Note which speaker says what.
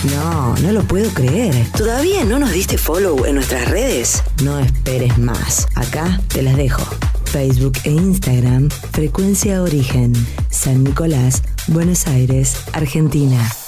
Speaker 1: No lo puedo creer. ¿Todavía no nos diste follow en nuestras redes? No esperes más. Acá te las dejo. Facebook e Instagram, Frecuencia Origen, San Nicolás, Buenos Aires, Argentina.